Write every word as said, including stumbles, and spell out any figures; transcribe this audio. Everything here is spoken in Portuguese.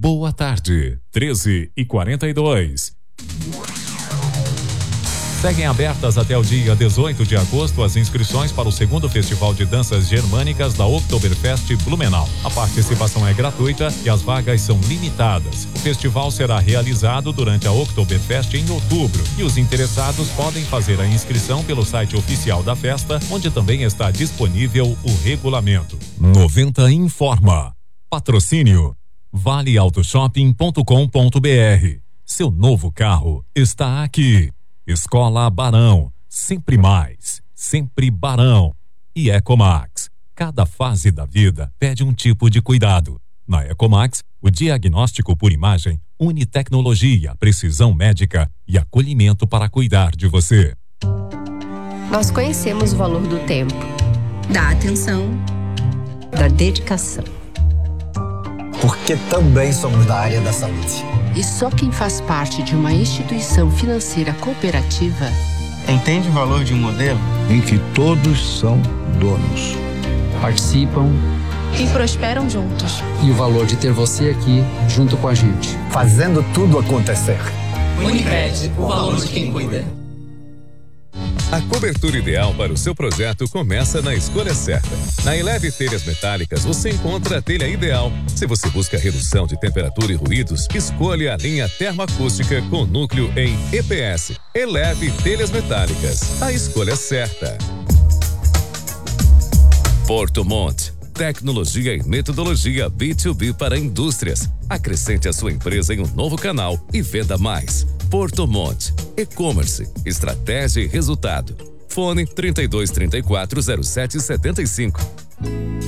Boa tarde, treze e quarenta e dois. Seguem abertas até o dia dezoito de agosto as inscrições para o segundo Festival de Danças Germânicas da Oktoberfest Blumenau. A participação é gratuita e as vagas são limitadas. O festival será realizado durante a Oktoberfest em outubro e os interessados podem fazer a inscrição pelo site oficial da festa, onde também está disponível o regulamento. noventa informa. Patrocínio vale auto shopping ponto com ponto br. Seu novo carro está aqui. Escola Barão, sempre mais, sempre Barão. E Ecomax, cada fase da vida pede um tipo de cuidado. Na Ecomax, o diagnóstico por imagem une tecnologia, precisão médica e acolhimento para cuidar de você. Nós conhecemos o valor do tempo, da atenção, da dedicação. Porque também somos da área da saúde. E só quem faz parte de uma instituição financeira cooperativa entende o valor de um modelo em que todos são donos, participam e prosperam juntos. E o valor de ter você aqui junto com a gente, fazendo tudo acontecer. Unicred, o valor de quem cuida. A cobertura ideal para o seu projeto começa na escolha certa. Na Eleve Telhas Metálicas você encontra a telha ideal. Se você busca redução de temperatura e ruídos, escolha a linha termoacústica com núcleo em E P S. Eleve Telhas Metálicas, a escolha certa. Porto Monte, tecnologia e metodologia B dois B para indústrias. Acrescente a sua empresa em um novo canal e venda mais. Porto Monte, e-commerce, estratégia e resultado. Fone trinta e dois, trinta e quatro, zero sete, setenta e cinco.